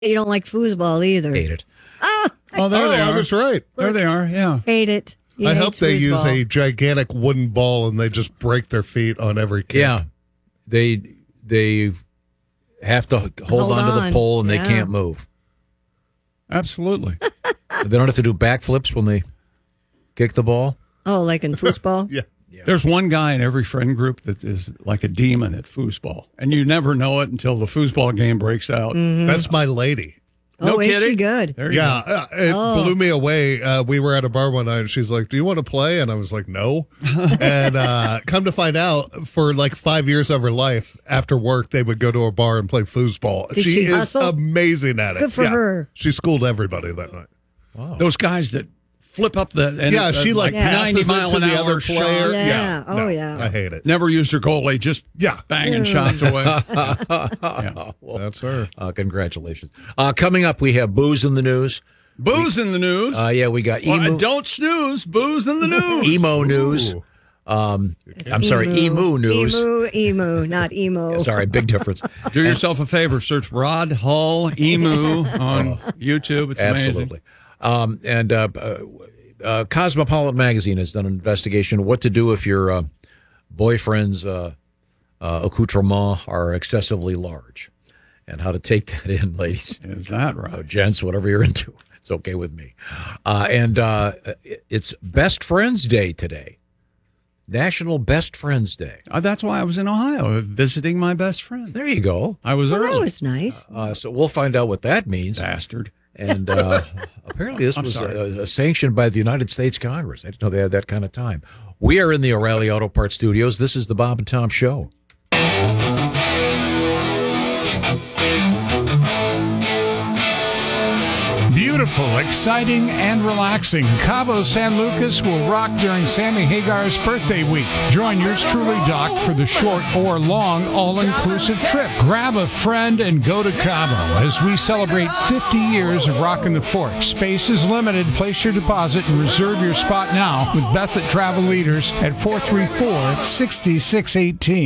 You don't like foosball either. Hate it. Oh, there they are. That's right. There they are, yeah. Hate it. He I hates hope they use foosball. a gigantic wooden ball and they just break their feet on every kick. Yeah. They have to hold on to the pole and they can't move. Absolutely. They don't have to do backflips when they kick the ball. Oh, like in foosball? Yeah. There's one guy in every friend group that is like a demon at foosball, and you never know it until the foosball game breaks out. That's my lady. No Is kidding? she good? There you go. Yeah, it blew me away. We were at a bar one night, and she's like, "Do you want to play?" And I was like, "No." And come to find out, for like 5 years of her life, after work, they would go to a bar and play foosball. Did she is hustle? amazing at it. Good for her. She schooled everybody that night. Those guys that flip up the and She like passes it to the other player. Yeah. No, Yeah. I hate it. never used her goalie, just banging shots away. That's her. Congratulations. Coming up, we have booze in the news. Booze in the news. Yeah, we got emo. Don't snooze. Booze in the news. Emo news. I'm sorry, emu news. Emu, not emo. Sorry, big difference. Do yourself a favor. Search Rod Hull Emu on YouTube. It's amazing. Absolutely. Cosmopolitan Magazine has done an investigation of what to do if your boyfriend's accoutrements are excessively large, and how to take that in, ladies. Is that right? Gents, whatever you're into, it's okay with me. It's Best Friends Day today. National Best Friends Day. That's why I was in Ohio visiting my best friend. There you go. I was Well, early. that was nice. So we'll find out what that means. Bastard. And apparently this was sanctioned by the United States Congress. I didn't know they had that kind of time. We are in the O'Reilly Auto Parts Studios. This is the Bob and Tom Show. Beautiful, exciting, and relaxing. Cabo San Lucas will rock during Sammy Hagar's birthday week. Join yours truly, Doc, for the short or long all-inclusive trip. Grab a friend and go to Cabo as we celebrate 50 years of rocking the Fork. Space is limited. Place your deposit and reserve your spot now with Beth at Travel Leaders at 434-6618.